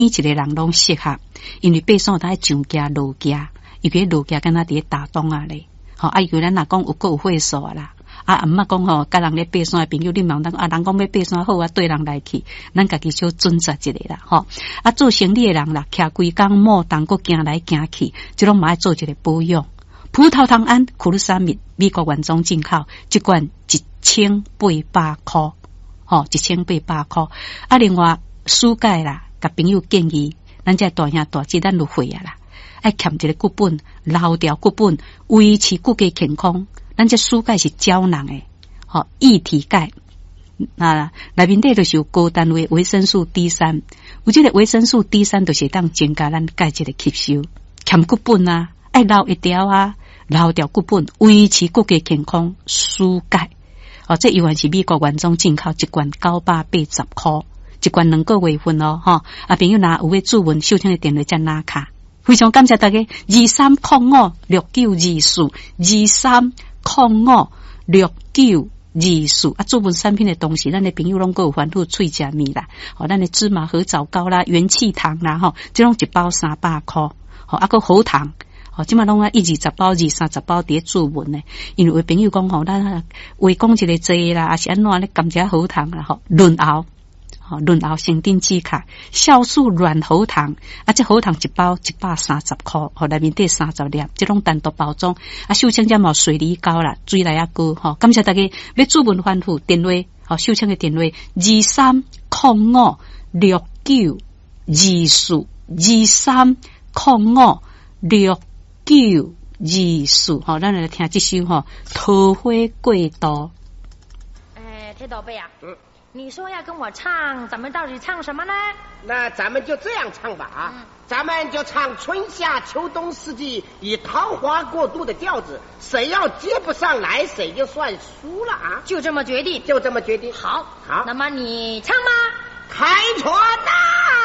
一个人拢适合，因为爬山在上架落架，伊个落架敢若伫打洞啊咧。吼，啊，有咱若讲有够有会数啊啦。啊，毋捌讲吼，甲人咧爬山诶朋友，你茫当啊，人讲要爬山好啊，对人来去，咱家己小准则一个啦，吼。啊，做生理诶人啦，徛规工莫当搁行来行去，即拢嘛爱做一个保养。葡萄糖胺库鲁沙米，美国原装进口，一罐1800块，吼，1800块。啊，另外暑假啦，甲朋友建议，咱这大兄大姐咱就会啊啦，爱欠一个骨本，留条骨本，维持骨骼健康。咱这暑钙是胶囊诶，吼，液体钙。那内面底就是有高单位维生素 D3， 有这个维生素 D3就是当增加咱钙质的吸收。欠骨本啊，爱留一条啊，留条骨本，维持骨骼健康，输钙。哦，这永远是美国原装进口，一罐980块，一罐2个月份哦，吼。啊，朋友若有要注文，收听的电话才拿卡。非常感谢大家2305692423056924啊！做文产品的东西，咱的朋友拢够有烦恼喙食面啦，吼，咱的芝麻合枣糕啦、元气糖啦，吼，这拢一包300块，吼，啊个喉糖，吼，即马拢啊120包、230包伫做文呢。因为有朋友讲吼，咱话讲一个济啦，还是安怎咧甘蔗喉糖啦，吼，润喉。润喉生丁止卡酵素软喉糖啊，这喉糖一包130块，吼，内面底30粒，这种单独包装啊。秀清家冇水梨膏啦，水来啊膏，吼，感谢大家要注文欢呼电话，吼，秀清的电话2305692423056924，吼，咱来听这首吼桃花过道。 铁宝贝啊，你说要跟我唱，咱们到底唱什么呢？ 那咱们就这样唱吧咱们就唱春夏秋冬四季以桃花过渡的调子，谁要接不上来，谁就算输了啊！ 就这么决定？ 就这么决定。 好， 好， 那么你唱吧。 开船呐！